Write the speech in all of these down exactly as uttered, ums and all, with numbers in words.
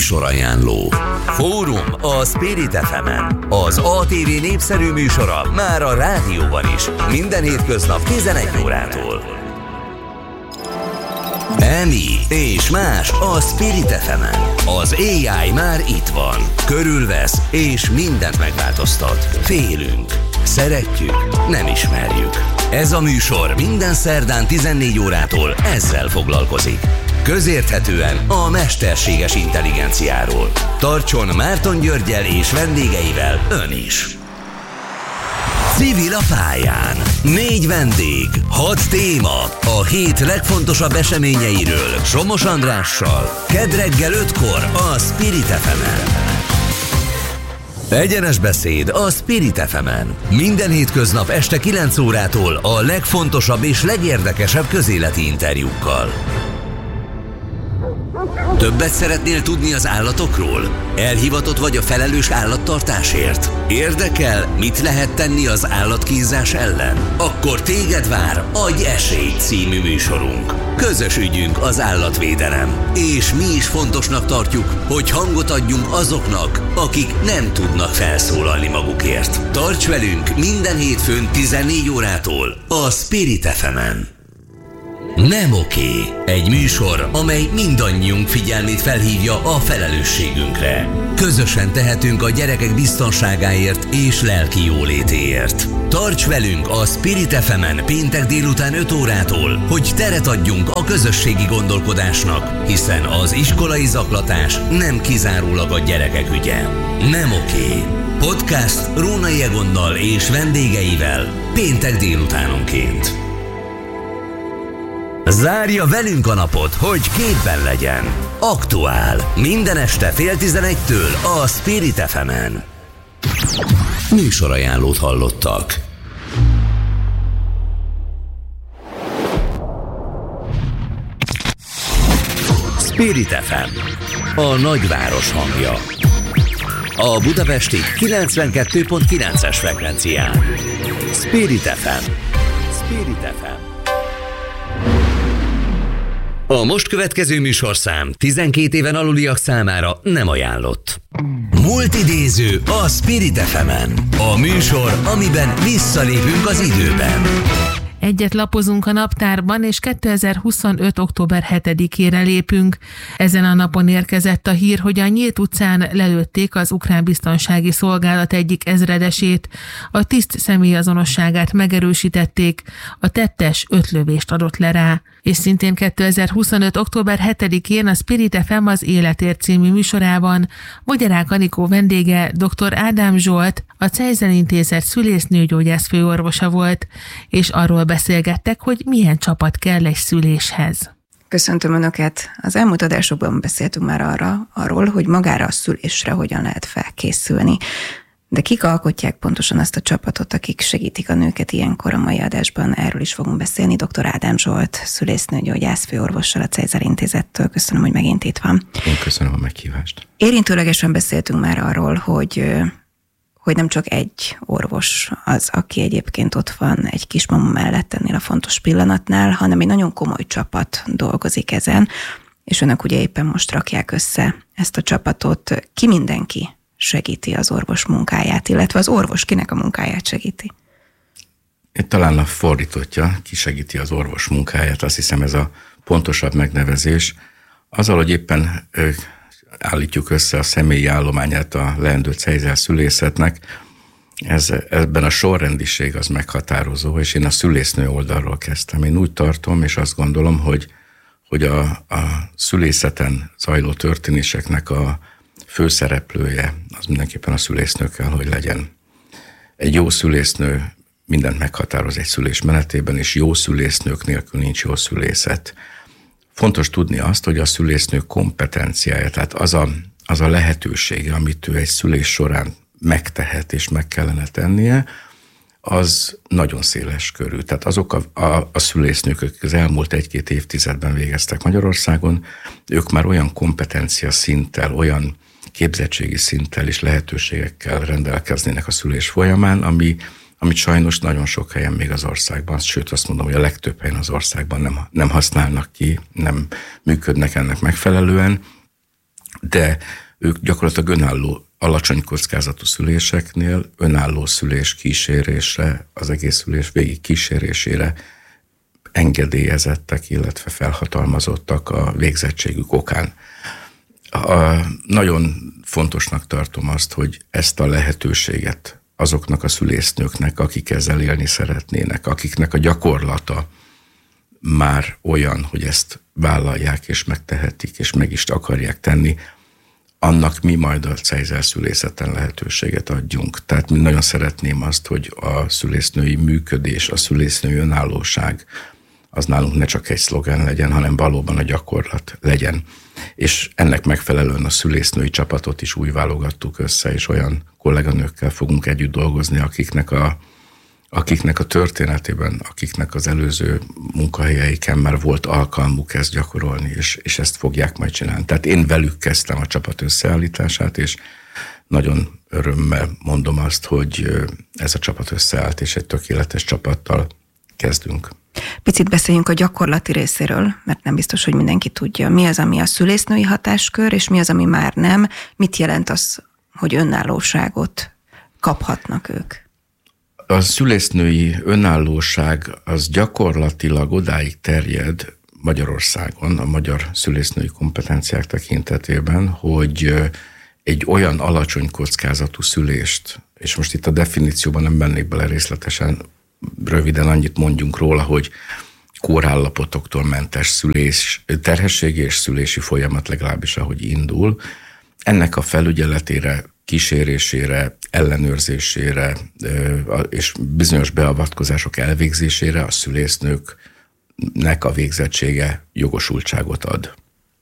Műsorajánló. Fórum a Spirit ef emen. Az á té vé népszerű műsora már a rádióban is. Minden hétköznap tizenegy órától. Emi és más a Spirit ef emen. Az á i már itt van. Körülvesz és mindent megváltoztat. Félünk. Szeretjük, nem ismerjük. Ez a műsor minden szerdán tizennégy órától ezzel foglalkozik. Közérthetően a mesterséges intelligenciáról. Tartson Márton Györggyel és vendégeivel ön is. Civil a pályán. Négy vendég, hat téma. A hét legfontosabb eseményeiről Somos Andrással. Kedd reggel ötkor a Spirit ef emen. Egyenes beszéd a Spirit ef emen. Minden hétköznap este kilenc órától a legfontosabb és legérdekesebb közéleti interjúkkal. Többet szeretnél tudni az állatokról? Elhivatott vagy a felelős állattartásért? Érdekel, mit lehet tenni az állatkínzás ellen? Akkor téged vár Adj esélyt című műsorunk. Közös ügyünk az állatvédelem, és mi is fontosnak tartjuk, hogy hangot adjunk azoknak, akik nem tudnak felszólalni magukért. Tarts velünk minden hétfőn tizennégy órától a Spirit ef emen. Nem oké. Egy műsor, amely mindannyiunk figyelmét felhívja a felelősségünkre. Közösen tehetünk a gyerekek biztonságáért és lelki jólétéért. Tarts velünk a Spirit ef emen péntek délután öt órától, hogy teret adjunk a közösségi gondolkodásnak, hiszen az iskolai zaklatás nem kizárólag a gyerekek ügye. Nem oké. Podcast Rónai Egonnal és vendégeivel péntek délutánonként. Zárja velünk a napot, hogy képben legyen. Aktuál. Minden este fél tizenegytől a Spirit ef emen. Műsorajánlót hallottak. Spirit ef em. A nagyváros hangja. A budapesti kilencvenkettő pont kilences frekvencián. Spirit ef em. Spirit ef em. A most következő műsorszám tizenkét éven aluliak számára nem ajánlott. Multidéző a Spirit ef emen. A műsor, amiben visszalépünk az időben. Egyet lapozunk a naptárban, és kétezer-huszonöt. október hetedikére lépünk. Ezen a napon érkezett a hír, hogy a Nyílt utcán lelőtték az ukrán biztonsági szolgálat egyik ezredesét. A tiszt személyazonosságát megerősítették, a tettes öt lövést adott le rá. És szintén kétezer-huszonöt. október hetedikén a Spirit ef em az Életért című műsorában Vogyarák Anikó vendége dr. Ádám Zsolt, a Cejzel Intézet szülésznőgyógyász főorvosa volt, és arról beszélgettek, hogy milyen csapat kell egy szüléshez. Köszöntöm Önöket! Az elmúlt adásokban beszéltünk már arra, arról, hogy magára a szülésre hogyan lehet felkészülni. De kik alkotják pontosan azt a csapatot, akik segítik a nőket ilyenkor? A mai adásban erről is fogunk beszélni. dr. Ádám Zsolt, szülésznőgyógyász főorvossal a Cejzel Intézettől. Köszönöm, hogy megint itt van. Én köszönöm a meghívást. Érintőlegesen beszéltünk már arról, hogy hogy nem csak egy orvos az, aki egyébként ott van egy kismama mellett ennél a fontos pillanatnál, hanem egy nagyon komoly csapat dolgozik ezen, és önök ugye éppen most rakják össze ezt a csapatot. Ki mindenki segíti az orvos munkáját, illetve az orvos kinek a munkáját segíti? Talán a fordítottja, ki segíti az orvos munkáját, azt hiszem ez a pontosabb megnevezés. Azzal, hogy éppen állítjuk össze a személyi állományát a leendő Cejzel szülészetnek, ez, ebben a sorrendiség az meghatározó, és én a szülésznő oldalról kezdtem. Én úgy tartom, és azt gondolom, hogy, hogy a, a szülészeten zajló történéseknek a főszereplője az mindenképpen a szülésznő kell, hogy legyen. Egy jó szülésznő mindent meghatároz egy szülés menetében, és jó szülésznők nélkül nincs jó szülészet. Fontos tudni azt, hogy a szülésznő kompetenciája, tehát az a, az a lehetősége, amit ő egy szülés során megtehet és meg kellene tennie, az nagyon széles körű. Tehát azok a, a, a szülésznők, akik az elmúlt egy-két évtizedben végeztek Magyarországon, ők már olyan kompetencia szinttel, olyan képzettségi szinttel és lehetőségekkel rendelkeznének a szülés folyamán, ami, amit sajnos nagyon sok helyen még az országban, sőt azt mondom, hogy a legtöbb helyen az országban nem, nem használnak ki, nem működnek ennek megfelelően. de ők gyakorlatilag önálló, alacsony kockázatú szüléseknél önálló szülés kísérésre, az egész szülés végig kísérésére engedélyezettek, illetve felhatalmazottak a végzettségük okán. A, nagyon fontosnak tartom azt, hogy ezt a lehetőséget azoknak a szülésznőknek, akik ezzel élni szeretnének, akiknek a gyakorlata már olyan, hogy ezt vállalják és megtehetik, és meg is akarják tenni, annak mi majd a cejzelszülészeten lehetőséget adjunk. Tehát mi nagyon szeretném azt, hogy a szülésznői működés, a szülésznői önállóság az nálunk ne csak egy szlogen legyen, hanem valóban a gyakorlat legyen. És ennek megfelelően a szülésznői csapatot is úgy válogattuk össze, és olyan kolléganőkkel fogunk együtt dolgozni, akiknek a, akiknek a történetében, akiknek az előző munkahelyeiken már volt alkalmuk ezt gyakorolni, és, és ezt fogják majd csinálni. Tehát én velük kezdtem a csapat összeállítását, és nagyon örömmel mondom azt, hogy ez a csapat összeállt, és egy tökéletes csapattal kezdünk. Picit beszéljünk a gyakorlati részéről, mert nem biztos, hogy mindenki tudja. Mi az, ami a szülésznői hatáskör, és mi az, ami már nem? Mit jelent az, hogy önállóságot kaphatnak ők? A szülésznői önállóság az gyakorlatilag odáig terjed Magyarországon, a magyar szülésznői kompetenciák tekintetében, hogy egy olyan alacsony kockázatú szülést, és most itt a definícióban nem mennék bele részletesen, röviden annyit mondjunk róla, hogy kórállapotoktól mentes szülés, terhességi és szülési folyamat, legalábbis ahogy indul. Ennek a felügyeletére, kísérésére, ellenőrzésére és bizonyos beavatkozások elvégzésére a szülésznőknek a végzettsége jogosultságot ad.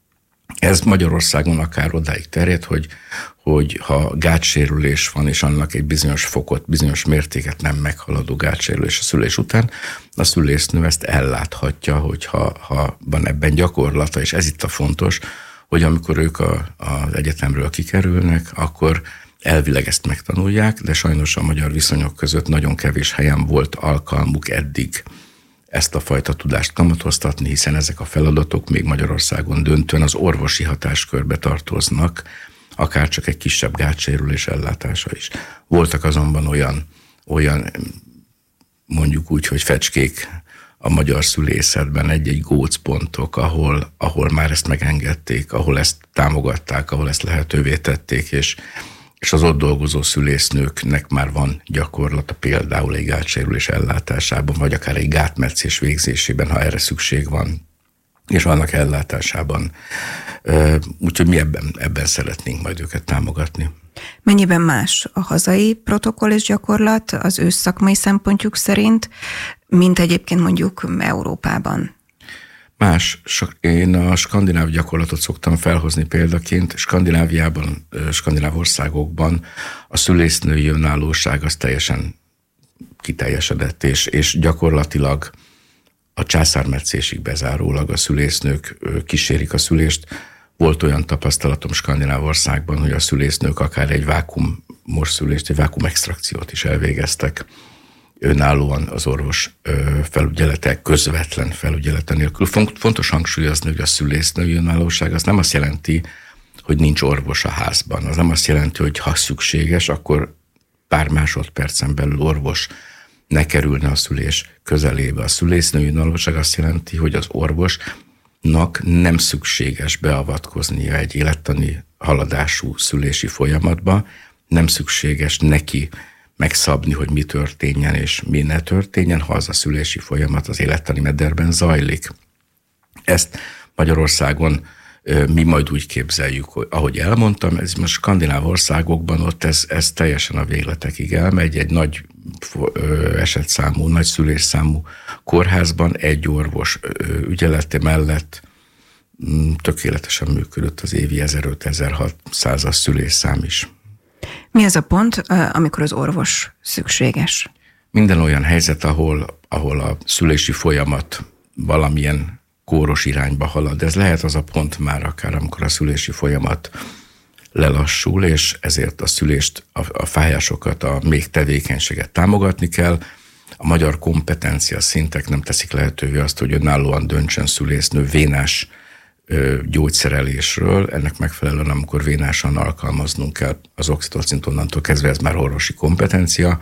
Ez Magyarországon akár odáig terjed, hogy, hogy ha gátsérülés van, és annak egy bizonyos fokot, bizonyos mértéket nem meghaladó gátsérülés a szülés után, a szülésznő ezt elláthatja, hogyha ha van ebben gyakorlata, és ez itt a fontos, hogy amikor ők a, az egyetemről kikerülnek, akkor elvileg ezt megtanulják, de sajnos a magyar viszonyok között nagyon kevés helyen volt alkalmuk eddig ezt a fajta tudást kamatoztatni, hiszen ezek a feladatok még Magyarországon döntően az orvosi hatáskörbe tartoznak, akár csak egy kisebb gátsérülés ellátása is. Voltak azonban olyan, olyan mondjuk úgy, hogy fecskék a magyar szülészetben, egy-egy gócpontok, ahol, ahol már ezt megengedték, ahol ezt támogatták, ahol ezt lehetővé tették, és és az ott dolgozó szülésznőknek már van gyakorlata például egy gátsérülés ellátásában, vagy akár egy gátmetszés végzésében, ha erre szükség van, és annak ellátásában. Úgyhogy mi ebben, ebben szeretnénk majd őket támogatni. Mennyiben más a hazai protokoll és gyakorlat az ő szakmai szempontjuk szerint, mint egyébként mondjuk Európában? Más. Én a skandináv gyakorlatot szoktam felhozni példaként. Skandináviában, skandináv országokban a szülésznői önállóság az teljesen kiteljesedett, és, és gyakorlatilag a császármetszésig bezárólag a szülésznők kísérik a szülést. Volt olyan tapasztalatom Skandináv országban, hogy a szülésznők akár egy vákuumos szülést, egy vákuum extrakciót is elvégeztek önállóan az orvos felügyelete, közvetlen felügyelete nélkül. Fontos hangsúlyozni, hogy a szülésznői önállóság az nem azt jelenti, hogy nincs orvos a házban. Az nem azt jelenti, hogy ha szükséges, akkor pár másodpercen belül orvos ne kerülne a szülés közelébe. A szülésznői önállóság azt jelenti, hogy az orvosnak nem szükséges beavatkoznia egy élettani haladású szülési folyamatba, nem szükséges neki megszabni, hogy mi történjen és mi ne történjen, ha az a szülési folyamat az élettani mederben zajlik. Ezt Magyarországon mi majd úgy képzeljük, hogy ahogy elmondtam, ez most skandináv országokban ott ez, ez teljesen a végletekig elmegy, egy nagy esetszámú, nagy szülésszámú kórházban egy orvos ügyelete mellett tökéletesen működött az évi ezeröt-ezerhatszázas szülésszám is. Mi az a pont, amikor az orvos szükséges? Minden olyan helyzet, ahol, ahol a szülési folyamat valamilyen kóros irányba halad. Ez lehet az a pont már akár, amikor a szülési folyamat lelassul, és ezért a szülést, a, a fájásokat, a még tevékenységet támogatni kell. A magyar kompetencia szintek nem teszik lehetővé azt, hogy önállóan döntsön szülésznő vénás gyógyszerelésről, ennek megfelelően, amikor vénásan alkalmaznunk kell az oxitocint, onnantól kezdve ez már orvosi kompetencia,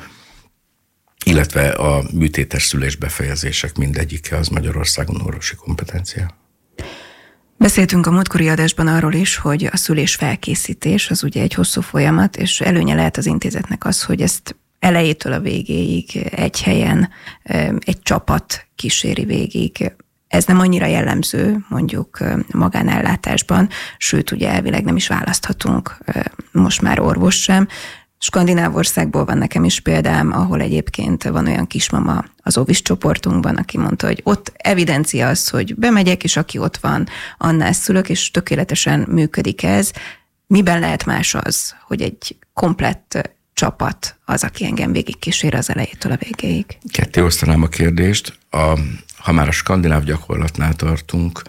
illetve a műtétes szülés befejezések mindegyike az Magyarországon orvosi kompetencia. Beszéltünk a múltkori adásban arról is, hogy a szülés felkészítés az ugye egy hosszú folyamat, és előnye lehet az intézetnek az, hogy ezt elejétől a végéig egy helyen egy csapat kíséri végig. Ez nem annyira jellemző mondjuk magánellátásban, sőt ugye elvileg nem is választhatunk most már orvos sem. Skandináv országból van nekem is példám, ahol egyébként van olyan kismama az óvis csoportunkban, aki mondta, hogy ott evidencia az, hogy bemegyek, és aki ott van, annál szülök, és tökéletesen működik ez. Miben lehet más az, hogy egy komplett csapat az, aki engem végigkísér az elejétől a végéig? Ketté osztanám a kérdést. A, ha már a skandináv gyakorlatnál tartunk,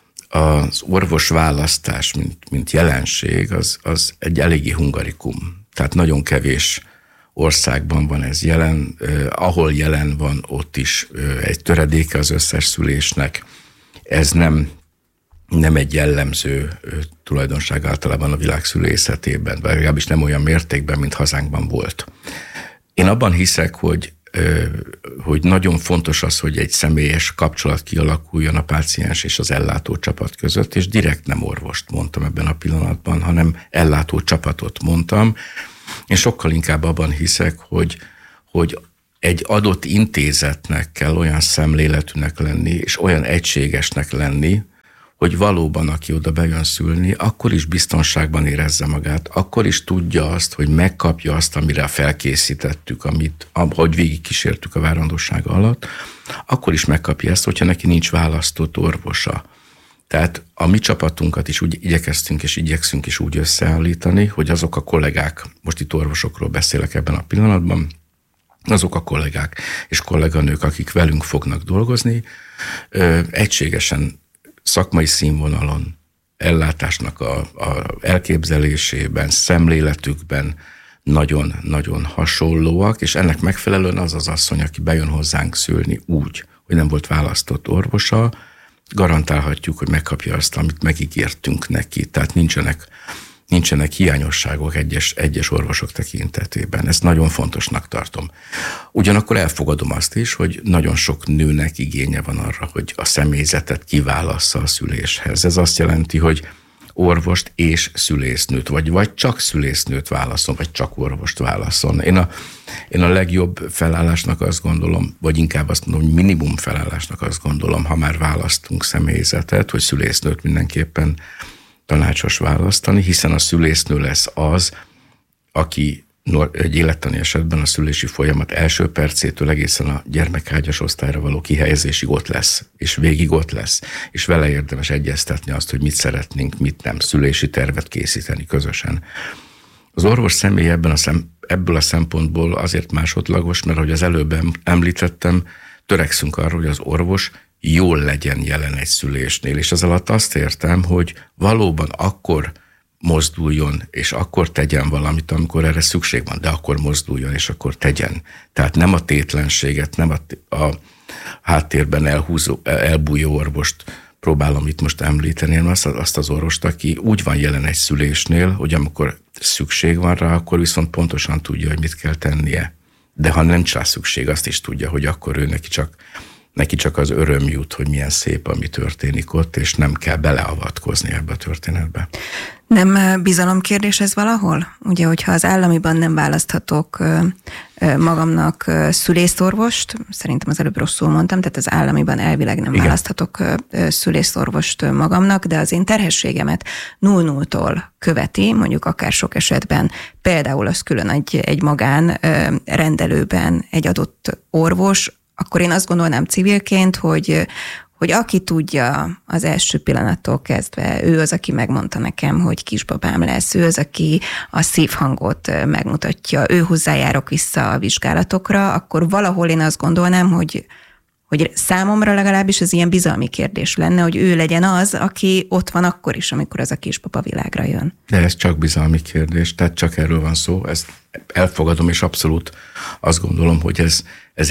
az orvos választás, mint, mint jelenség, az, az egy eléggé hungarikum. Tehát nagyon kevés országban van ez jelen, eh, ahol jelen van, ott is eh, egy töredéke az összes szülésnek. Ez nem, nem egy jellemző eh, tulajdonság általában a világ szülészetében, vagy legalábbis nem olyan mértékben, mint hazánkban volt. Én abban hiszek, hogy, eh, hogy nagyon fontos az, hogy egy személyes kapcsolat kialakuljon a páciens és az ellátó csapat között, és direkt nem orvost mondtam ebben a pillanatban, hanem ellátó csapatot mondtam. Én sokkal inkább abban hiszek, hogy, hogy egy adott intézetnek kell olyan szemléletűnek lenni, és olyan egységesnek lenni, hogy valóban, aki oda bejön szülni, akkor is biztonságban érezze magát, akkor is tudja azt, hogy megkapja azt, amire felkészítettük, amit, ahogy végigkísértük a várandósága alatt, akkor is megkapja ezt, hogyha neki nincs választott orvosa. Tehát a mi csapatunkat is úgy igyekeztünk és igyekszünk is úgy összeállítani, hogy azok a kollégák, most itt orvosokról beszélek ebben a pillanatban, azok a kollégák és kolléganők, akik velünk fognak dolgozni, egységesen szakmai színvonalon, ellátásnak a, a elképzelésében, szemléletükben nagyon-nagyon hasonlóak, és ennek megfelelően az az asszony, aki bejön hozzánk szülni úgy, hogy nem volt választott orvosa, garantálhatjuk, hogy megkapja azt, amit megígértünk neki. Tehát nincsenek, nincsenek hiányosságok egyes, egyes orvosok tekintetében. Ezt nagyon fontosnak tartom. Ugyanakkor elfogadom azt is, hogy nagyon sok nőnek igénye van arra, hogy a személyzetet kiválassza a szüléshez. Ez azt jelenti, hogy orvost és szülésznőt, vagy, vagy csak szülésznőt válaszol, vagy csak orvost válaszol. Én a, én a legjobb felállásnak azt gondolom, vagy inkább azt mondom, hogy minimum felállásnak azt gondolom, ha már választunk személyzetet, hogy szülésznőt mindenképpen tanácsos választani, hiszen a szülésznő lesz az, aki egy élettani esetben a szülési folyamat első percétől egészen a gyermekágyas osztályra való kihelyezésig ott lesz, és végig ott lesz, és vele érdemes egyeztetni azt, hogy mit szeretnénk, mit nem, szülési tervet készíteni közösen. Az orvos személy ebben a szem, ebből a szempontból azért másodlagos, mert ahogy az előbb említettem, törekszünk arra, hogy az orvos jól legyen jelen egy szülésnél, és ez alatt azt értem, hogy valóban akkor mozduljon, és akkor tegyen valamit, amikor erre szükség van, de akkor mozduljon, és akkor tegyen. Tehát nem a tétlenséget, nem a, a háttérben elhúzó, elbújó orvost próbálom itt most említeni, hanem azt, azt az orvost, aki úgy van jelen egy szülésnél, hogy amikor szükség van rá, akkor viszont pontosan tudja, hogy mit kell tennie. De ha nem rá szükség, azt is tudja, hogy akkor ő neki csak, neki csak az öröm jut, hogy milyen szép, ami történik ott, és nem kell beleavatkozni ebbe a történetbe. Nem bizalomkérdés ez valahol? Ugye, hogyha az államiban nem választhatok magamnak szülészorvost, szerintem az előbb rosszul mondtam, tehát az államiban elvileg nem Igen. választhatok szülészorvost magamnak, de az én terhességemet null-nulltól követi, mondjuk akár sok esetben, például az külön egy, egy magán rendelőben egy adott orvos, akkor én azt gondolnám civilként, hogy hogy aki tudja az első pillanattól kezdve, ő az, aki megmondta nekem, hogy kisbabám lesz, ő az, aki a szívhangot megmutatja, ő hozzájárok vissza a vizsgálatokra, akkor valahol én azt gondolnám, hogy, hogy számomra legalábbis ez ilyen bizalmi kérdés lenne, hogy ő legyen az, aki ott van akkor is, amikor az a kisbaba világra jön. De ez csak bizalmi kérdés, tehát csak erről van szó, ezt elfogadom, és abszolút azt gondolom, hogy ez, ez egy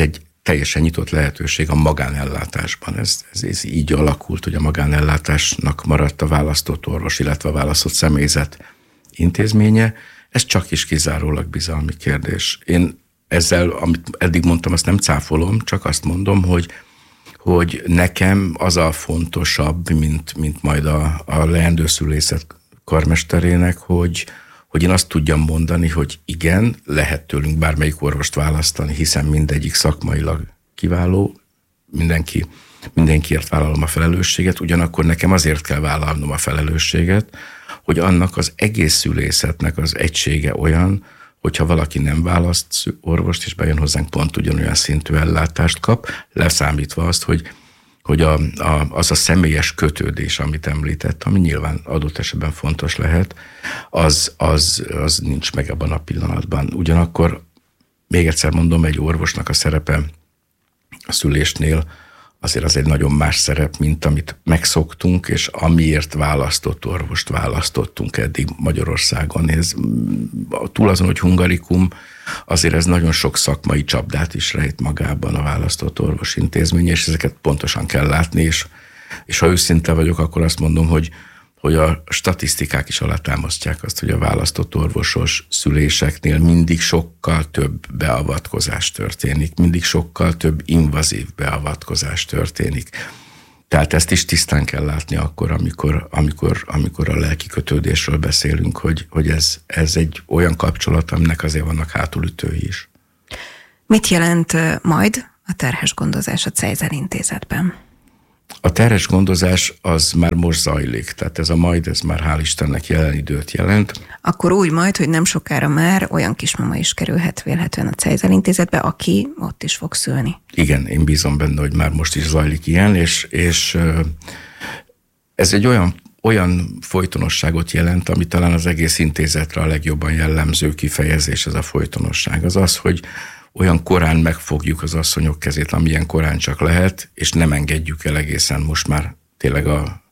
teljesen nyitott lehetőség a magánellátásban. Ez, ez, ez így alakult, hogy a magánellátásnak maradt a választott orvos, illetve a választott személyzet intézménye. Ez csak is kizárólag bizalmi kérdés. Én ezzel, amit eddig mondtam, azt nem cáfolom, csak azt mondom, hogy, hogy nekem az a fontosabb, mint, mint majd a, a leendőszülészet karmesterének, hogy, hogy én azt tudjam mondani, hogy igen, lehet tőlünk bármelyik orvost választani, hiszen mindegyik szakmailag kiváló, mindenki, mindenkiért vállalom a felelősséget, ugyanakkor nekem azért kell vállalnom a felelősséget, hogy annak az egész szülészetnek az egysége olyan, hogyha valaki nem választ orvost, és bejön hozzánk, pont ugyanolyan szintű ellátást kap, leszámítva azt, hogy, hogy a, a, az a személyes kötődés, amit említett, ami nyilván adott esetben fontos lehet, az, az, az nincs meg abban a pillanatban. Ugyanakkor, még egyszer mondom, egy orvosnak a szerepe a szülésnél azért az egy nagyon más szerep, mint amit megszoktunk, és amiért választott orvost választottunk eddig Magyarországon. Ez, túl azon, hogy hungarikum, azért ez nagyon sok szakmai csapdát is rejt magában a választott orvos intézmény, és ezeket pontosan kell látni, és, és ha őszinte vagyok, akkor azt mondom, hogy hogy a statisztikák is alátámasztják azt, hogy a választott orvosos szüléseknél mindig sokkal több beavatkozás történik, mindig sokkal több invazív beavatkozás történik. Tehát ezt is tisztán kell látni akkor, amikor, amikor, amikor a lelki kötődésről beszélünk, hogy, hogy ez, ez egy olyan kapcsolat, aminek azért vannak hátulütői is. Mit jelent majd a terhes gondozás a Cejzer intézetben? A terhes gondozás az már most zajlik, tehát ez a majd, ez már hál' Istennek jelen időt jelent. Akkor úgy majd, hogy nem sokára már olyan kismama is kerülhet vélhetően a Cejzer intézetbe, aki ott is fog szülni. Igen, én bízom benne, hogy már most is zajlik ilyen, és, és ez egy olyan, olyan folytonosságot jelent, ami talán az egész intézetre a legjobban jellemző kifejezés, ez a folytonosság. Az az, hogy olyan korán megfogjuk az asszonyok kezét, amilyen korán csak lehet, és nem engedjük el egészen most már tényleg a,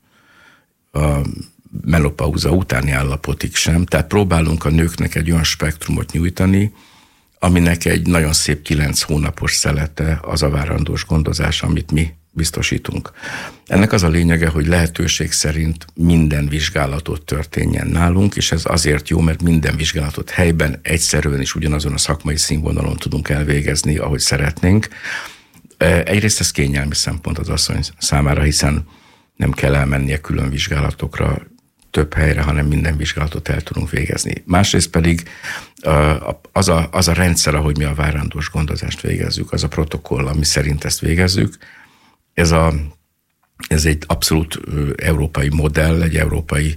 a menopauza utáni állapotig sem. Tehát próbálunk a nőknek egy olyan spektrumot nyújtani, aminek egy nagyon szép kilenc hónapos szelete az a várandós gondozás, amit mi biztosítunk. Ennek az a lényege, hogy lehetőség szerint minden vizsgálatot történjen nálunk, és ez azért jó, mert minden vizsgálatot helyben, egyszerűen is ugyanazon a szakmai színvonalon tudunk elvégezni, ahogy szeretnénk. Egyrészt ez kényelmi szempont az asszony számára, hiszen nem kell elmennie külön vizsgálatokra több helyre, hanem minden vizsgálatot el tudunk végezni. Másrészt pedig az a, az a rendszer, ahogy mi a várandós gondozást végezzük, az a protokoll, ami szerint ezt végezzük, Ez, a, ez egy abszolút európai modell, egy európai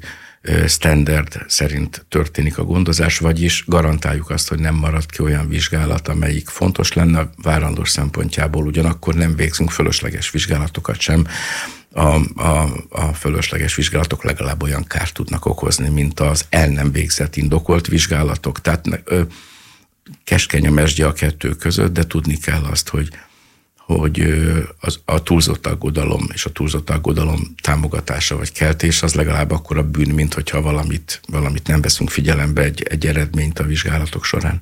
standard szerint történik a gondozás, vagyis garantáljuk azt, hogy nem marad ki olyan vizsgálat, amelyik fontos lenne a várandós szempontjából, ugyanakkor nem végzünk fölösleges vizsgálatokat sem. A, a, a fölösleges vizsgálatok legalább olyan kárt tudnak okozni, mint az el nem végzett indokolt vizsgálatok. Tehát ö, keskeny a mesdje a kettő között, de tudni kell azt, hogy hogy az, a túlzott aggodalom és a túlzott aggodalom támogatása vagy keltés az legalább akkora bűn, mint hogyha valamit, valamit nem veszünk figyelembe, egy, egy eredményt a vizsgálatok során.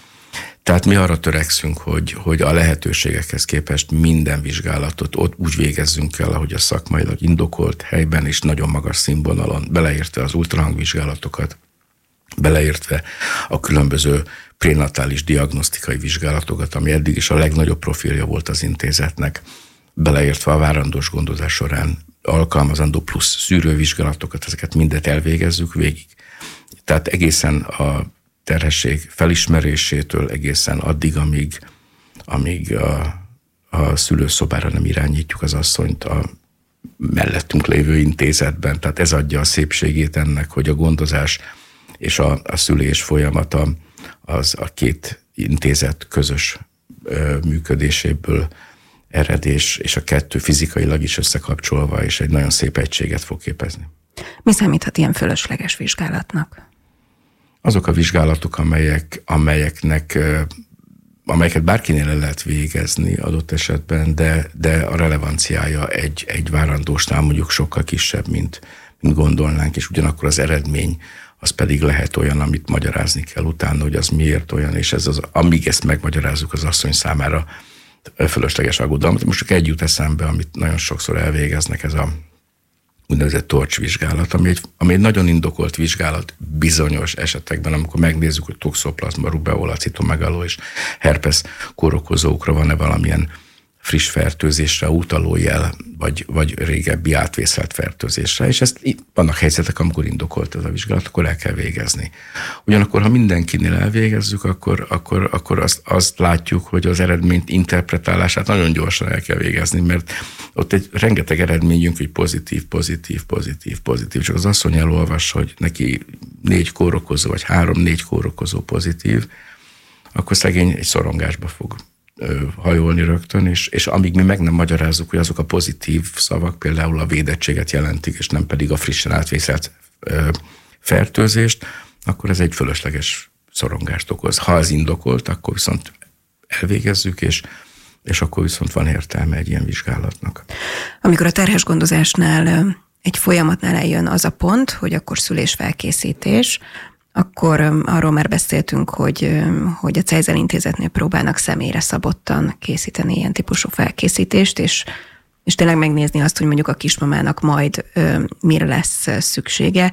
Tehát mi arra törekszünk, hogy, hogy a lehetőségekhez képest minden vizsgálatot ott úgy végezzünk el, ahogy a szakmailag indokolt helyben és nagyon magas színvonalon, beleértve az ultrahangvizsgálatokat, beleértve a különböző prénatális diagnosztikai vizsgálatokat, ami eddig is a legnagyobb profilja volt az intézetnek, beleértve a várandós gondozás során alkalmazandó plusz szűrővizsgálatokat, ezeket mindet elvégezzük végig. Tehát egészen a terhesség felismerésétől egészen addig, amíg, amíg a, a szülőszobára nem irányítjuk az asszonyt a mellettünk lévő intézetben. Tehát ez adja a szépségét ennek, hogy a gondozás és a, a szülés folyamata az a két intézet közös ö, működéséből eredés, és a kettő fizikailag is összekapcsolva, és egy nagyon szép egységet fog képezni. Mi számíthat ilyen fölösleges vizsgálatnak? Azok a vizsgálatok, amelyek, amelyeknek, amelyeket bárkinél el lehet végezni adott esetben, de, de a relevanciája egy, egy várandósnál mondjuk sokkal kisebb, mint, mint gondolnánk, és ugyanakkor az eredmény az pedig lehet olyan, amit magyarázni kell utána, hogy az miért olyan, és ez az, amíg ezt megmagyarázzuk az asszony számára, fölösleges aggodalmat. Most csak egy jut eszembe, amit nagyon sokszor elvégeznek, ez a úgynevezett torcsvizsgálat, ami egy, ami egy nagyon indokolt vizsgálat bizonyos esetekben, amikor megnézzük, hogy toxoplazma, rubeola, citomegaló és herpes kórokozókra van-e valamilyen friss fertőzésre utaló jel, vagy, vagy régebbi átvészelt fertőzésre, és ezt vannak helyzetek, amikor indokolt ez a vizsgálat, akkor el kell végezni. Ugyanakkor, ha mindenkinél elvégezzük, akkor, akkor, akkor azt, azt látjuk, hogy az eredményt interpretálását nagyon gyorsan el kell végezni, mert ott egy rengeteg eredményünk, hogy pozitív, pozitív, pozitív, pozitív, csak az asszony elolvas, hogy neki négy kórokozó, vagy három-négy kórokozó pozitív, akkor szegény egy szorongásba fog hajolni rögtön, és, és amíg mi meg nem magyarázzuk, hogy azok a pozitív szavak például a védettséget jelentik, és nem pedig a frissen átvészelt ö, fertőzést, akkor ez egy fölösleges szorongást okoz. Ha ez indokolt, akkor viszont elvégezzük, és, és akkor viszont van értelme egy ilyen vizsgálatnak. Amikor a terhes gondozásnál egy folyamatnál eljön az a pont, hogy akkor szülésfelkészítés, akkor arról már beszéltünk, hogy, hogy a Cejzel Intézetnél próbálnak személyre szabottan készíteni ilyen típusú felkészítést, és, és tényleg megnézni azt, hogy mondjuk a kismamának majd ö, mire lesz szüksége.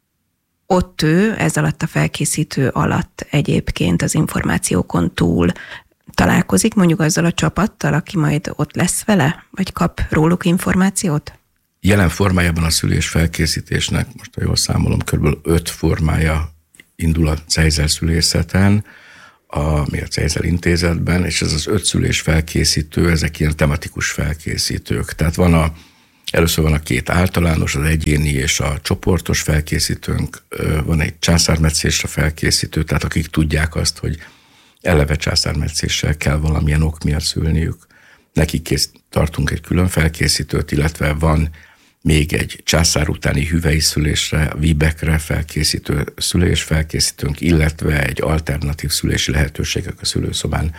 Ott ő ez alatt a felkészítő alatt egyébként az információkon túl találkozik mondjuk azzal a csapattal, aki majd ott lesz vele, vagy kap róluk információt? Jelen formájában a szülés felkészítésnek, most ha jól számolom, kb. öt formája indul a Cejzel szülészeten, ami a Cejzel Intézetben, és ez az öt szülés felkészítő, ezek ilyen tematikus felkészítők. Tehát van a, először van a két általános, az egyéni és a csoportos felkészítőnk, van egy császármetszésre felkészítő, tehát akik tudják azt, hogy eleve császármetszéssel kell valamilyen ok miatt szülniük. Nekik kész, tartunk egy külön felkészítőt, illetve van még egy császár utáni hüvei szülésre, víbekre felkészítő szülés felkészítőnk, illetve egy alternatív szülési lehetőségek a szülőszobán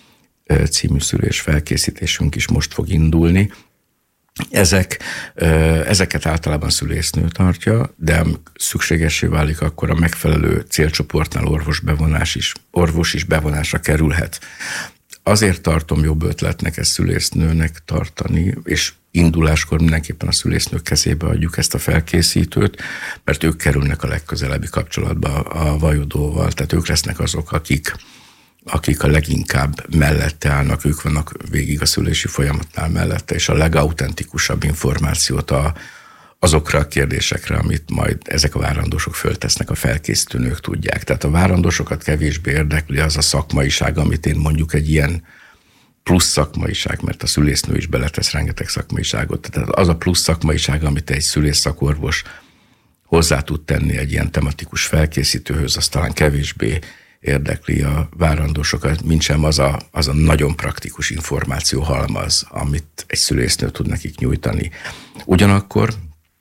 című szülés felkészítésünk is most fog indulni. Ezek, ezeket általában szülésznő tartja, de szükségessé válik, akkor a megfelelő célcsoportnál orvos bevonás is, orvos is bevonásra kerülhet. Azért tartom jobb ötletnek ezt szülésznőnek tartani, és induláskor mindenképpen a szülésznők kezébe adjuk ezt a felkészítőt, mert ők kerülnek a legközelebbi kapcsolatba a vajudóval, tehát ők lesznek azok, akik, akik a leginkább mellette állnak, ők vannak végig a szülési folyamatnál mellette, és a legautentikusabb információt a, azokra a kérdésekre, amit majd ezek a várandósok föltesznek, a felkészítő nők tudják. Tehát a várandósokat kevésbé érdekli az a szakmaiság, amit én mondjuk egy ilyen plusz szakmaiság, mert a szülésznő is beletesz rengeteg szakmaiságot. Tehát az a plusz szakmaiság, amit egy szülésszakorvos hozzá tud tenni egy ilyen tematikus felkészítőhöz, az talán kevésbé érdekli a várandósokat, mintsem az a, az a nagyon praktikus információ halmaz, amit egy szülésznő tud nekik nyújtani. Ugyanakkor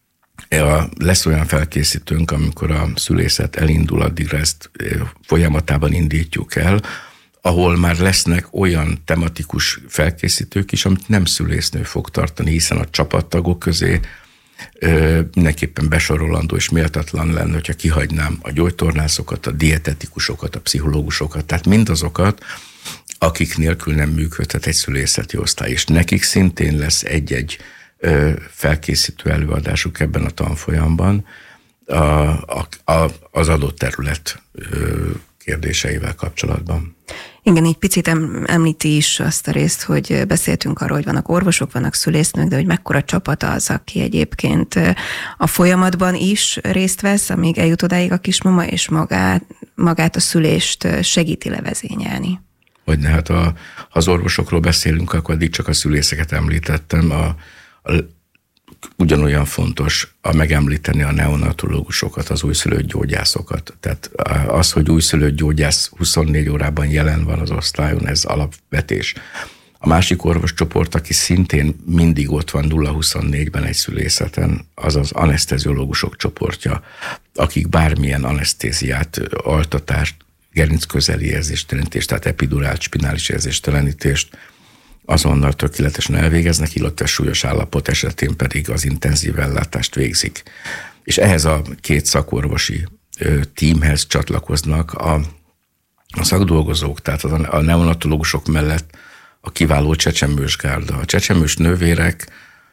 lesz olyan felkészítőnk, amikor a szülészet elindul, addigra ezt folyamatában indítjuk el, ahol már lesznek olyan tematikus felkészítők is, amit nem szülésznő fog tartani, hiszen a csapattagok közé ö, mindenképpen besorolandó és méltatlan lenne, hogyha kihagynám a gyógytornászokat, a dietetikusokat, a pszichológusokat, tehát mindazokat, akik nélkül nem működhet egy szülészeti osztály, és nekik szintén lesz egy-egy ö, felkészítő előadásuk ebben a tanfolyamban a, a, a, az adott terület ö, kérdéseivel kapcsolatban. Igen, így picit említi is azt a részt, hogy beszéltünk arról, hogy vannak orvosok, vannak szülésznők, de hogy mekkora csapat az, aki egyébként a folyamatban is részt vesz, amíg eljut odáig a kismama, és magát, magát a szülést segíti levezényelni. Hogyne, hát a, ha az orvosokról beszélünk, akkor addig csak a szülészeket említettem, a, a ugyanolyan fontos a megemlíteni a neonatológusokat, az újszülött gyógyászokat. Tehát az, hogy újszülött gyógyász huszonnégy órában jelen van az osztályon, ez alapvetés. A másik orvoscsoport, aki szintén mindig ott van nulla huszonnégyben egy szülészeten, az az aneszteziológusok csoportja, akik bármilyen anesztéziát, altatást, gerincközeli érzéstelenítést, tehát epidurált, spinális érzéstelenítést azonnal tökéletesen elvégeznek, illetve súlyos állapot esetén pedig az intenzív ellátást végzik. És ehhez a két szakorvosi ö, tímhez csatlakoznak a, a szakdolgozók, tehát a, a neonatológusok mellett a kiváló csecsemős gárda. A csecsemős nővérek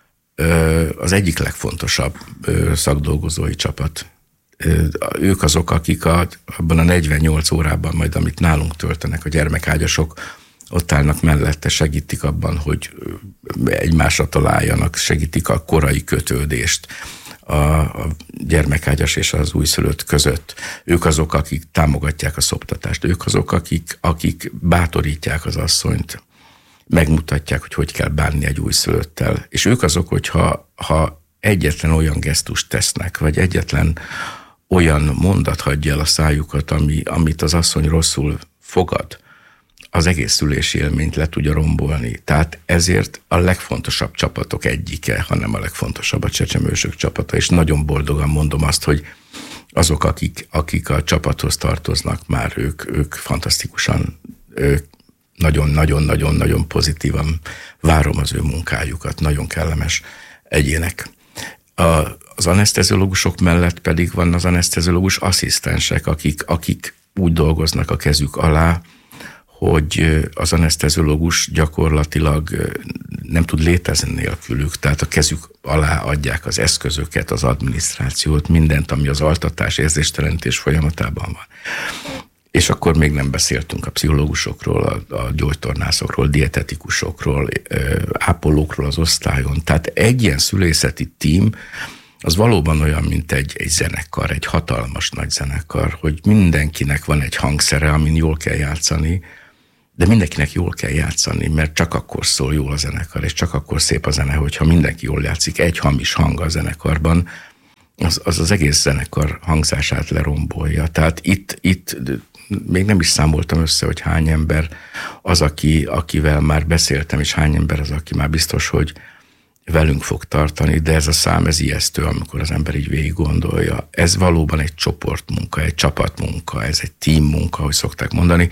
az egyik legfontosabb szakdolgozói csapat. Ők azok, akik a, abban a negyvennyolc órában majd, amit nálunk töltenek a gyermekágyasok, ott állnak mellette, segítik abban, hogy egymásra találjanak, segítik a korai kötődést a, a gyermekágyas és az újszülött között. Ők azok, akik támogatják a szoptatást, ők azok, akik, akik bátorítják az asszonyt, megmutatják, hogy hogy kell bánni egy újszülöttel. És ők azok, hogyha ha egyetlen olyan gesztust tesznek, vagy egyetlen olyan mondat hagyja el a szájukat, ami, amit az asszony rosszul fogad, az egész szülési élményt le tudja rombolni. Tehát ezért a legfontosabb csapatok egyike, hanem a legfontosabb a csecsemősök csapata, és nagyon boldogan mondom azt, hogy azok, akik, akik a csapathoz tartoznak már, ők, ők fantasztikusan, ők nagyon-nagyon-nagyon-nagyon pozitívan várom az ő munkájukat, nagyon kellemes egyének. A, az aneszteziológusok mellett pedig van az aneszteziológus asszisztensek, akik, akik úgy dolgoznak a kezük alá, hogy az aneszteziológus gyakorlatilag nem tud létezni nélkülük, tehát a kezük alá adják az eszközöket, az adminisztrációt, mindent, ami az altatás, érzéstelenítés folyamatában van. És akkor még nem beszéltünk a pszichológusokról, a, a gyógytornászokról, dietetikusokról, ápolókról az osztályon. Tehát egy ilyen szülészeti tím, az valóban olyan, mint egy, egy zenekar, egy hatalmas nagy zenekar, hogy mindenkinek van egy hangszere, amin jól kell játszani, de mindenkinek jól kell játszani, mert csak akkor szól jól a zenekar, és csak akkor szép a zene, hogyha mindenki jól játszik. Egy hamis hang a zenekarban, az az, az egész zenekar hangzását lerombolja. Tehát itt, itt még nem is számoltam össze, hogy hány ember az, aki, akivel már beszéltem, és hány ember az, aki már biztos, hogy velünk fog tartani, de ez a szám, ez ijesztő, amikor az ember így végig gondolja. Ez valóban egy csoportmunka, egy csapatmunka, ez egy teammunka, ahogy szokták mondani.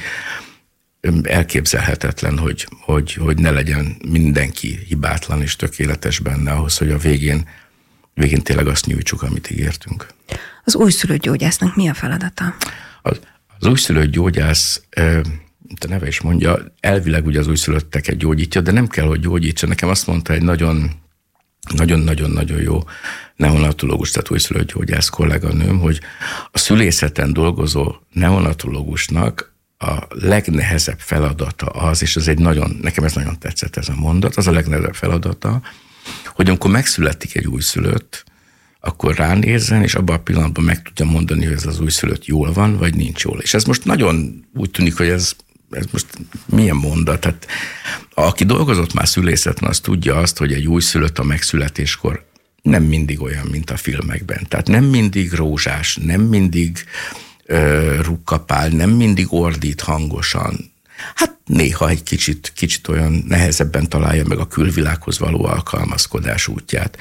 Elképzelhetetlen, hogy, hogy, hogy ne legyen mindenki hibátlan és tökéletes benne ahhoz, hogy a végén, végén tényleg azt nyújtsuk, amit ígértünk. Az újszülött gyógyásznak mi a feladata? Az, az újszülött gyógyász, mint a neve is mondja, elvileg ugye az újszülötteket gyógyítja, de nem kell, hogy gyógyítsa. Nekem azt mondta egy nagyon nagyon-nagyon-nagyon jó neonatológus, tehát újszülött gyógyász kolléganőm, hogy a szülészeten dolgozó neonatológusnak a legnehezebb feladata az, és ez egy nagyon, nekem ez nagyon tetszett ez a mondat, az a legnehezebb feladata, hogy amikor megszületik egy újszülött, akkor ránézzen, és abban a pillanatban meg tudja mondani, hogy ez az újszülött jól van, vagy nincs jól. És ez most nagyon úgy tűnik, hogy ez, ez most milyen mondat. Tehát, aki dolgozott már szülészeten, az tudja azt, hogy egy újszülött a megszületéskor nem mindig olyan, mint a filmekben. Tehát nem mindig rózsás, nem mindig uh, rukkapál, nem mindig ordít hangosan. Hát néha egy kicsit, kicsit olyan nehezebben találja meg a külvilághoz való alkalmazkodás útját.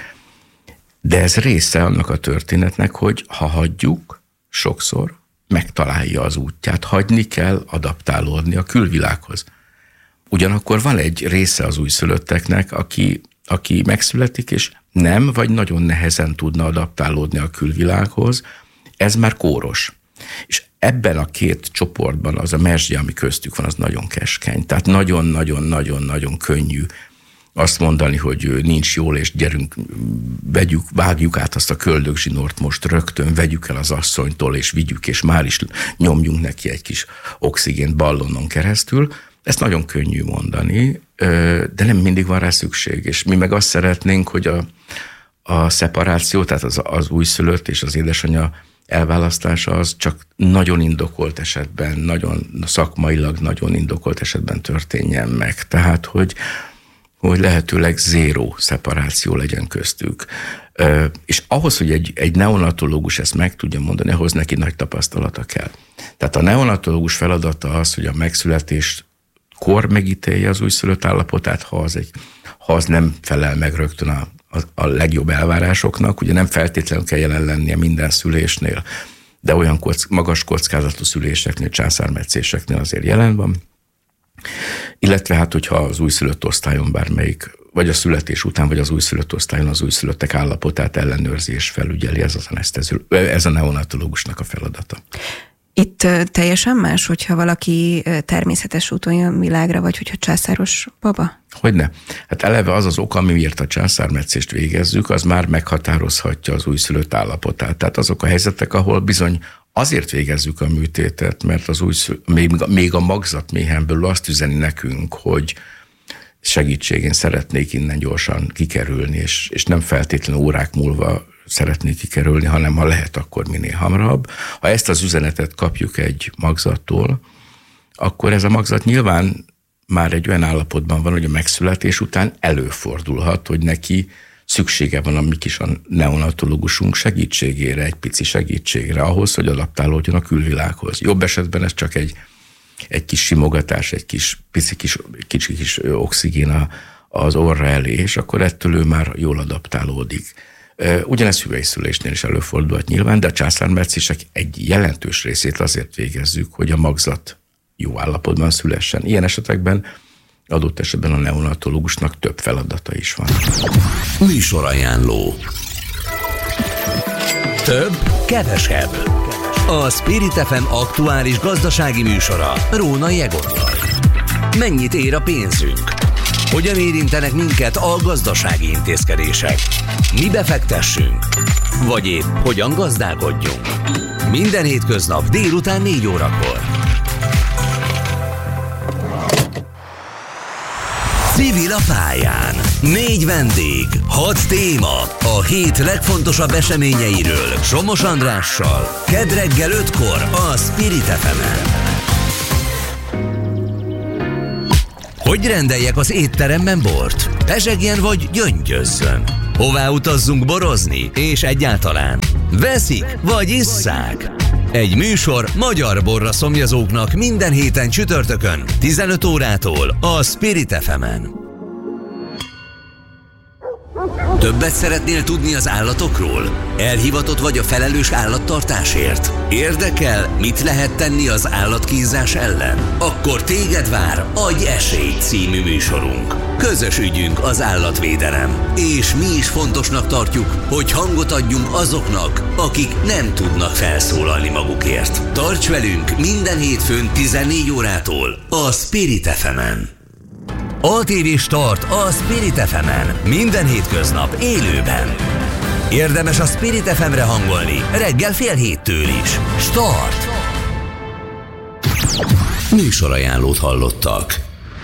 De ez része annak a történetnek, hogy ha hagyjuk, sokszor megtalálja az útját. Hagyni kell adaptálódni a külvilághoz. Ugyanakkor van egy része az újszülötteknek, aki, aki megszületik, és nem, vagy nagyon nehezen tudna adaptálódni a külvilághoz. Ez már kóros. És ebben a két csoportban az a mezsgye, ami köztük van, az nagyon keskeny. Tehát nagyon-nagyon-nagyon-nagyon könnyű azt mondani, hogy nincs jól, és gyerünk, vegyük, vágjuk át azt a köldögzsinort most rögtön, vegyük el az asszonytól, és vigyük, és már is nyomjunk neki egy kis oxigént ballonon keresztül. Ezt nagyon könnyű mondani, de nem mindig van rá szükség. És mi meg azt szeretnénk, hogy a, a szeparáció, tehát az, az újszülött és az édesanyja elválasztása az csak nagyon indokolt esetben, nagyon szakmailag nagyon indokolt esetben történjen meg. Tehát, hogy hogy lehetőleg zéró szeparáció legyen köztük. És ahhoz, hogy egy, egy neonatológus ezt meg tudja mondani, ahhoz neki nagy tapasztalata kell. Tehát a neonatológus feladata az, hogy a megszületéskor megítélje az újszülött állapotát, ha az, egy, ha az nem felel meg rögtön a, a, a legjobb elvárásoknak. Ugye nem feltétlenül kell jelen lennie minden szülésnél, de olyan kock, magas kockázatú szüléseknél, császármetszéseknél azért jelen van. Illetve hát, hogyha az újszülött osztályon bármelyik, vagy a születés után, vagy az újszülött osztályon az újszülöttek állapotát ellenőrzi és felügyeli, ez, az ez a neonatológusnak a feladata. Itt teljesen más, hogyha valaki természetes úton jön világra, vagy hogyha császáros baba? Hogyne. Hát eleve az az ok, amiért a császármetszést végezzük, az már meghatározhatja az újszülött állapotát. Tehát azok a helyzetek, ahol bizony azért végezzük a műtétet, mert az újszülött, még, még a magzatméhemből azt üzeni nekünk, hogy segítségén szeretnék innen gyorsan kikerülni, és, és nem feltétlenül órák múlva szeretnék kikerülni, hanem ha lehet, akkor minél hamarabb. Ha ezt az üzenetet kapjuk egy magzattól, akkor ez a magzat nyilván már egy olyan állapotban van, hogy a megszületés után előfordulhat, hogy neki szüksége van a mi kis a neonatológusunk segítségére, egy pici segítségre ahhoz, hogy adaptálódjon a külvilághoz. Jobb esetben ez csak egy, egy kis simogatás, egy kis pici kis, kicsi kis oxigén az orra elé, és akkor ettől ő már jól adaptálódik. Ugyanez hüvelyszülésnél is előfordulhat nyilván, de a császármetszések egy jelentős részét azért végezzük, hogy a magzat jó állapotban szülessen. Ilyen esetekben adott esetben a neonatológusnak több feladata is van. Műsorajánló. Több, kevesebb. A Spirit ef em aktuális gazdasági műsora Rónai Egonnal. Mennyit ér a pénzünk? Hogyan érintenek minket a gazdasági intézkedések? Mi befektessünk? Vagy épp hogyan gazdálkodjunk? Minden hétköznap délután négy órakor. Civil a pályán. Négy vendég, hat téma. A hét legfontosabb eseményeiről Somos Andrással. Kedd reggel ötkor a Spirit ef emen. Hogy rendeljek az étteremben bort? Pezsegjen vagy gyöngyözzön? Hová utazzunk borozni? És egyáltalán veszik vagy isszák? Egy műsor magyar borra szomjazóknak minden héten csütörtökön tizenöt órától a Spirit ef emen. Többet szeretnél tudni az állatokról? Elhivatott vagy a felelős állattartásért? Érdekel, mit lehet tenni az állatkínzás ellen? Akkor téged vár Adj esélyt című műsorunk. Közös ügyünk az állatvédelem. És mi is fontosnak tartjuk, hogy hangot adjunk azoknak, akik nem tudnak felszólalni magukért. Tarts velünk minden hétfőn tizennégy órától a Spirit ef emen. á té vé Start a Spirit ef emen. Minden hétköznap élőben. Érdemes a Spirit ef emre hangolni reggel fél héttől is. Start! Műsorajánlót hallottak.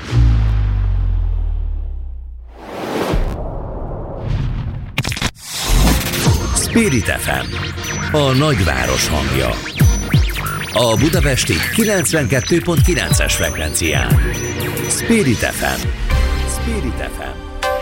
Spirit ef em, a nagyváros hangja. A budapesti kilencvenkettő pont kilences frekvencián. Spirit ef em. Spirit ef em.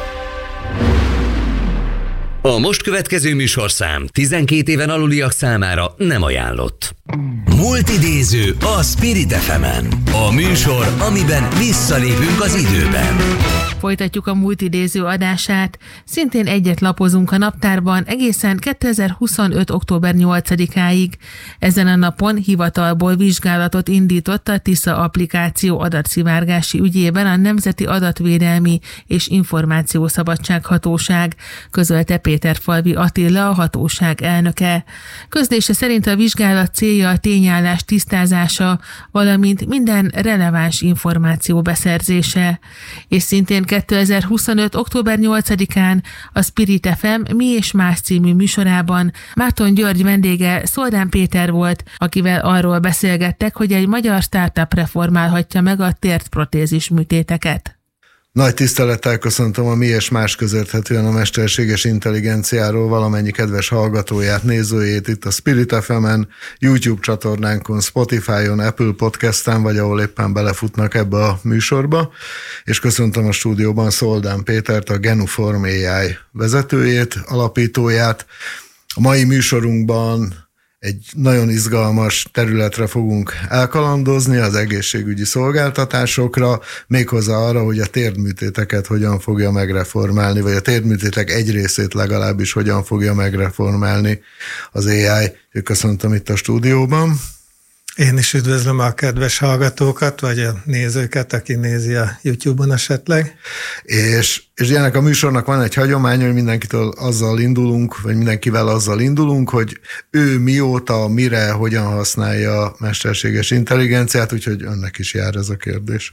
A most következő műsorszám tizenkét éven aluliak számára nem ajánlott. Multidéző a Spirit ef emen. A műsor, amiben visszalépünk az időben. Folytatjuk a multidéző adását. Szintén egyet lapozunk a naptárban egészen kétezer-huszonöt. október nyolcadikáig. Ezen a napon hivatalból vizsgálatot indított a Tisza applikáció adatszivárgási ügyében a Nemzeti Adatvédelmi és Információszabadság Hatóság, közölte Péterfalvi Attila, a hatóság elnöke. Közlése szerint a vizsgálat célja a tényállás tisztázása, valamint minden releváns információ beszerzése. És szintén kétezer-huszonöt. október nyolcadikán a Spirit ef em Mi és Más című műsorában Márton György vendége Szoldán Péter volt, akivel arról beszélgettek, hogy egy magyar startup reformálhatja meg a térprotézis műtéteket. Nagy tisztelettel köszöntöm a Mi és Más közérthetően a mesterséges intelligenciáról valamennyi kedves hallgatóját, nézőjét itt a Spirit ef emen, YouTube csatornánkon, Spotify-on, Apple Podcast-en, vagy ahol éppen belefutnak ebbe a műsorba, és köszöntöm a stúdióban Szoldán Pétert, a Genuform á i vezetőjét, alapítóját. A mai műsorunkban egy nagyon izgalmas területre fogunk elkalandozni, az egészségügyi szolgáltatásokra, méghozzá arra, hogy a térdműtéteket hogyan fogja megreformálni, vagy a térdműtétek egy részét legalábbis hogyan fogja megreformálni az á i. Köszöntöm itt a stúdióban. Én is üdvözlöm a kedves hallgatókat, vagy a nézőket, aki nézi a YouTube-on esetleg. És, és ennek a műsornak van egy hagyomány, hogy mindenkitől azzal indulunk, vagy mindenkivel azzal indulunk, hogy ő mióta, mire, hogyan használja a mesterséges intelligenciát, úgyhogy önnek is jár ez a kérdés.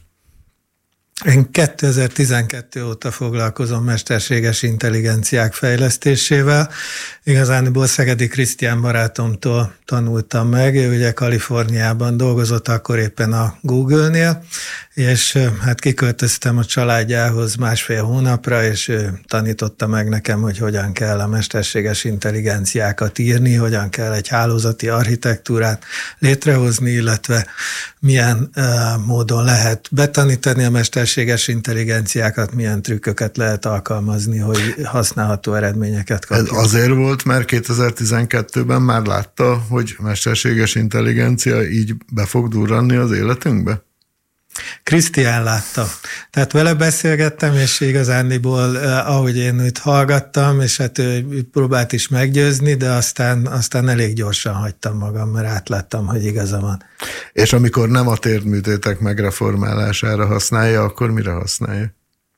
Én kétezer-tizenkettő óta foglalkozom mesterséges intelligenciák fejlesztésével. Igazániból Szegedi Krisztián barátomtól tanultam meg, ő ugye Kaliforniában dolgozott akkor éppen a Google-nél, és hát kiköltöztem a családjához másfél hónapra, és ő tanította meg nekem, hogy hogyan kell a mesterséges intelligenciákat írni, hogyan kell egy hálózati architektúrát létrehozni, illetve milyen uh, módon lehet betanítani a mesterséges intelligenciákat, milyen trükköket lehet alkalmazni, hogy használható eredményeket kapjunk. Ez azért volt, mert kétezer-tizenkettőben már látta, hogy mesterséges intelligencia így be fog durranni az életünkbe? Krisztián látta. Tehát vele beszélgettem, és igazándiból, ahogy én őt hallgattam, és hát ő próbált is meggyőzni, de aztán, aztán elég gyorsan hagytam magam, mert átláttam, hogy igaza van. És amikor nem a térdműtétek megreformálására használja, akkor mire használja?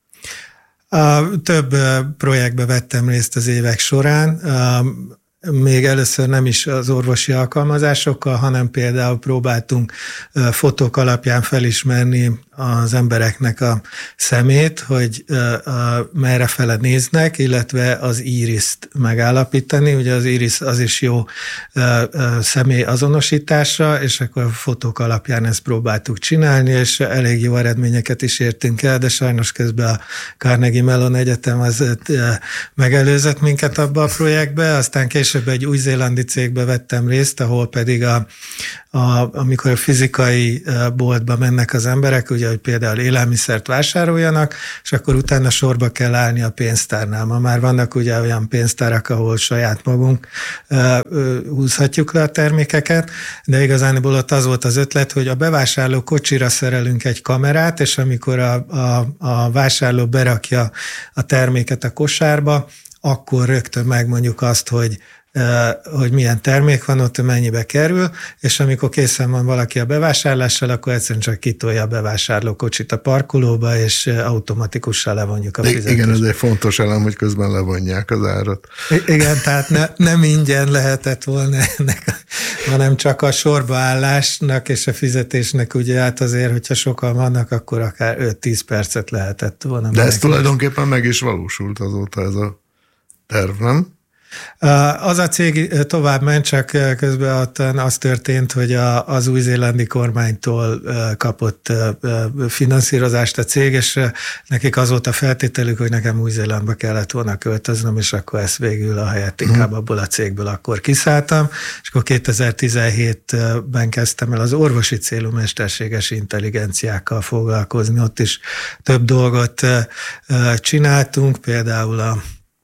A több projektbe vettem részt az évek során. Még először nem is az orvosi alkalmazásokkal, hanem például próbáltunk fotók alapján felismerni az embereknek a szemét, hogy merre fele néznek, illetve az íriszt megállapítani. Ugye az íris az is jó személy azonosításra, és akkor a fotók alapján ezt próbáltuk csinálni, és elég jó eredményeket is értünk el, de sajnos közben a Carnegie Mellon Egyetem az megelőzött minket abba a projektbe, aztán később egy új-zélandi cégbe vettem részt, ahol pedig a, a, amikor a fizikai boltba mennek az emberek, ugye, hogy például élelmiszert vásároljanak, és akkor utána sorba kell állni a pénztárnál. Ma már vannak ugye olyan pénztárak, ahol saját magunk uh, húzhatjuk le a termékeket, de igazániból ott az volt az ötlet, hogy a bevásárló kocsira szerelünk egy kamerát, és amikor a, a, a vásárló berakja a terméket a kosárba, akkor rögtön megmondjuk azt, hogy hogy milyen termék van ott, mennyibe kerül, és amikor készen van valaki a bevásárlással, akkor egyszerűen csak kitolja a bevásárlókocsit a parkolóba, és automatikusan levonjuk a fizetést. Igen, ez egy fontos elem, hogy közben levonják az árat. Igen, tehát ne, nem ingyen lehetett volna ennek, hanem csak a sorbaállásnak és a fizetésnek, ugye hát azért, hogyha sokan vannak, akkor akár öt-tíz percet lehetett volna. De ez tulajdonképpen meg is valósult azóta ez a terv, nem? Az a cég tovább ment, csak közben az történt, hogy az új-zélandi kormánytól kapott finanszírozást a cég, és nekik az volt a feltételük, hogy nekem Új-Zélandba kellett volna költöznöm, és akkor ezt végül a helyett inkább abból a cégből akkor kiszálltam, és akkor kétezer-tizenhétben kezdtem el az orvosi célú mesterséges intelligenciákkal foglalkozni. Ott is több dolgot csináltunk, például a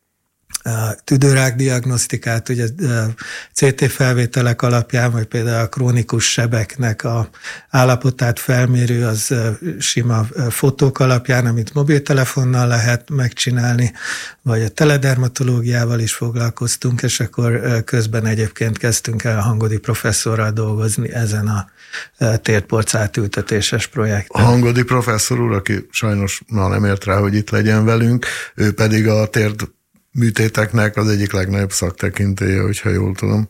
a tüdőrák diagnosztikát, ugye cé té felvételek alapján, vagy például a krónikus sebeknek a állapotát felmérő, az sima fotók alapján, amit mobiltelefonnal lehet megcsinálni, vagy a teledermatológiával is foglalkoztunk, és akkor közben egyébként kezdtünk el a Hangodi professzorral dolgozni ezen a térporc átültetéses projekten. A Hangodi professzor úr, aki sajnos na, nem ért rá, hogy itt legyen velünk, ő pedig a térd műtéteknek az egyik legnagyobb szaktekintélye, hogyha jól tudom.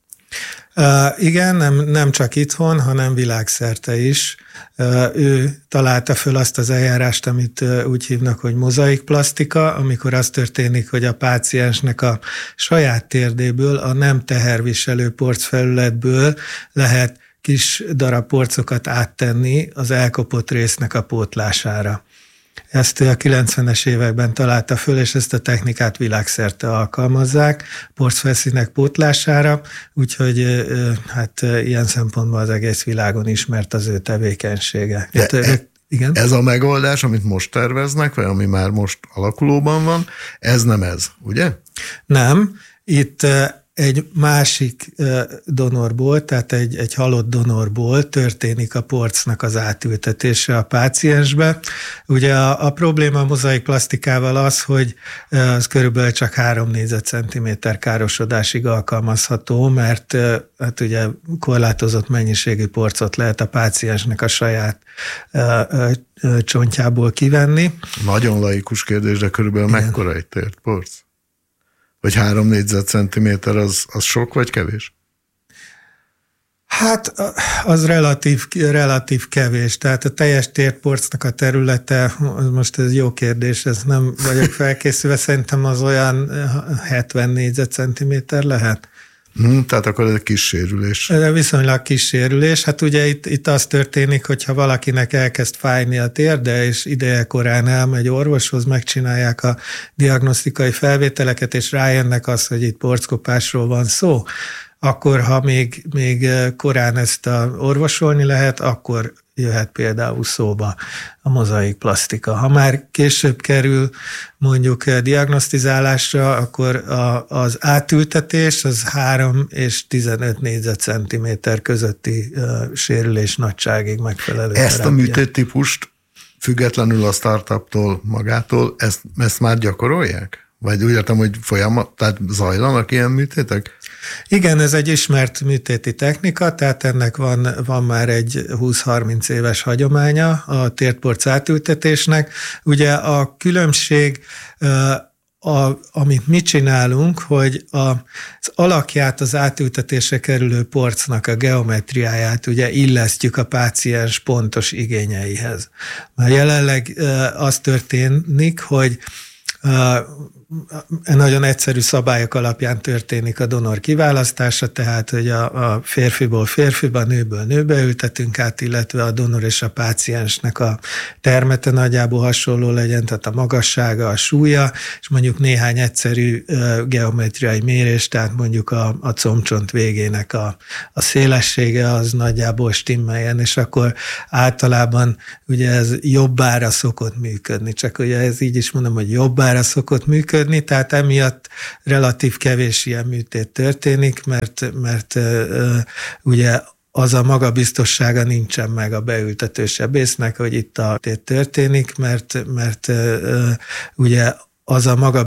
Uh, igen, nem, nem csak itthon, hanem világszerte is. Uh, ő találta föl azt az eljárást, amit uh, úgy hívnak, hogy mozaikplasztika, amikor az történik, hogy a páciensnek a saját térdéből, a nem teherviselő porcfelületből lehet kis darab porcokat áttenni az elkopott résznek a pótlására. Ezt a kilencvenes években találta föl, és ezt a technikát világszerte alkalmazzák porcfelszínek pótlására, úgyhogy hát ilyen szempontból az egész világon ismert az ő tevékenysége. De e, igen? Ez a megoldás, amit most terveznek, vagy ami már most alakulóban van, ez nem ez, ugye? Nem. Itt egy másik donorból, tehát egy, egy halott donorból történik a porcnak az átültetése a páciensbe. Ugye a, a probléma a mozaik plasztikával az, hogy az körülbelül csak három négyzetcentiméter károsodásig alkalmazható, mert hát ugye korlátozott mennyiségű porcot lehet a páciensnek a saját csontjából kivenni. Nagyon laikus kérdés, de körülbelül igen. Mekkora egy tért porc? Vagy három négyzetcentiméter, az, az sok vagy kevés? Hát az relatív, relatív kevés. Tehát a teljes térporcnak a területe, most ez jó kérdés, ez nem vagyok felkészülve, szerintem az olyan hetven négyzetcentiméter lehet. Hmm, tehát akkor ez egy kis sérülés. Ez viszonylag kis sérülés. Hát ugye itt, itt az történik, hogyha valakinek elkezd fájni a térde, és ideje korán elmegy orvoshoz, megcsinálják a diagnosztikai felvételeket, és rájönnek az, hogy itt porckopásról van szó, akkor ha még, még korán ezt a orvosolni lehet, akkor jöhet például szóba a mozaik plasztika. Ha már később kerül mondjuk diagnosztizálásra, akkor a, az átültetés az három és tizenöt négyzetcentiméter közötti uh, sérülés nagyságig megfelelő. Ezt terápia. A műtéttípust függetlenül a startuptól magától, ezt, ezt már gyakorolják? Vagy úgy értem, hogy folyamat, tehát zajlanak ilyen műtétek? Igen, ez egy ismert műtéti technika, tehát ennek van, van már egy húsz-harminc éves hagyománya a térporc átültetésnek. Ugye a különbség, a, amit mi csinálunk, hogy a, az alakját, az átültetésre kerülő porcnak a geometriáját ugye illesztjük a páciens pontos igényeihez. Mert jelenleg az történik, hogy nagyon egyszerű szabályok alapján történik a donor kiválasztása, tehát hogy a, a férfiból férfiba, nőből nőbe ültetünk át, illetve a donor és a páciensnek a termete nagyjából hasonló legyen, tehát a magassága, a súlya, és mondjuk néhány egyszerű uh, geometriai mérés, tehát mondjuk a, a combcsont végének a, a szélessége az nagyjából stimmeljen, és akkor általában ugye ez jobbára szokott működni, csak ugye ez így is mondom, hogy jobbára szokott működni, tehát emiatt relatív kevés ilyen műtét történik, mert, mert uh, ugye az a magabiztossága nincsen meg a beültető sebésznek, hogy itt a tét történik, mert, mert uh, ugye az a maga